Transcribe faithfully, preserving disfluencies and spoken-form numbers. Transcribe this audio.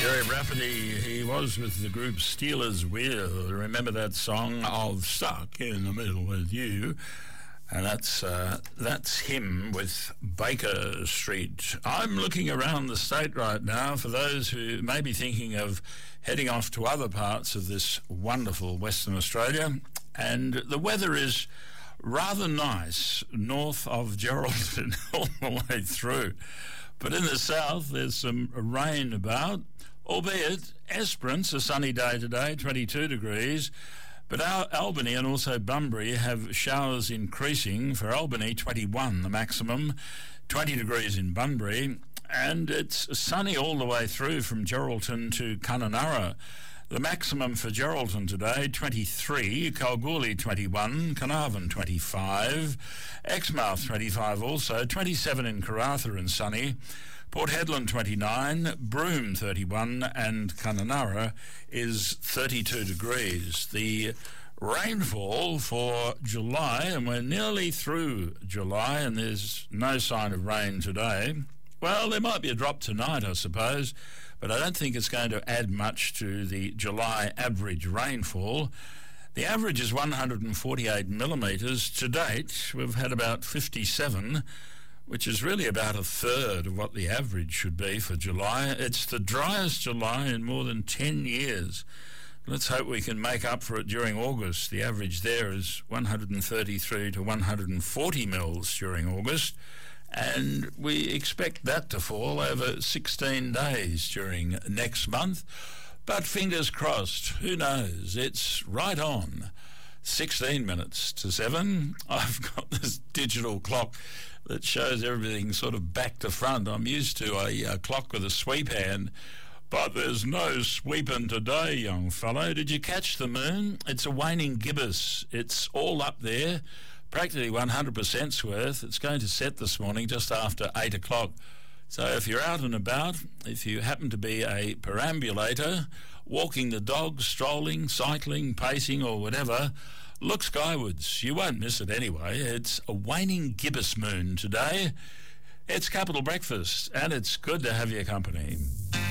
Jerry Rafferty, he was with the group Steelers Wheel. Remember that song, I've Stuck in the Middle with You? And that's uh, that's him with Baker Street. I'm looking around the state right now for those who may be thinking of heading off to other parts of this wonderful Western Australia. And the weather is rather nice north of Geraldton all the way through. But in the south, there's some rain about, albeit Esperance, a sunny day today, twenty-two degrees. But our Albany and also Bunbury have showers increasing. For Albany, twenty-one the maximum, twenty degrees in Bunbury, and it's sunny all the way through from Geraldton to Kununurra. The maximum for Geraldton today, twenty-three, Kalgoorlie twenty-one, Carnarvon twenty-five, Exmouth twenty-five also, twenty-seven in Karratha and sunny, Port Hedland twenty-nine, Broome thirty-one, and Kununurra is thirty-two degrees. The rainfall for July, and we're nearly through July, and there's no sign of rain today. Well, there might be a drop tonight, I suppose, but I don't think it's going to add much to the July average rainfall. The average is one hundred forty-eight millimetres. To date, we've had about fifty-seven, which is really about a third of what the average should be for July. It's the driest July in more than ten years. Let's hope we can make up for it during August. The average there is one hundred thirty-three to one hundred forty mils during August, and we expect that to fall over sixteen days during next month. But fingers crossed, who knows? It's right on. sixteen minutes to seven. I've got this digital clock that shows everything sort of back to front. I'm used to a, a clock with a sweep hand, but there's no sweeping today, young fellow. Did you catch the moon? It's a waning gibbous. It's all up there, practically one hundred percent sworth. It's going to set this morning just after eight o'clock. So if you're out and about, if you happen to be a perambulator, walking the dog, strolling, cycling, pacing or whatever, look skywards. You won't miss it anyway. It's a waning gibbous moon today. It's Capital Breakfast, and it's good to have your company.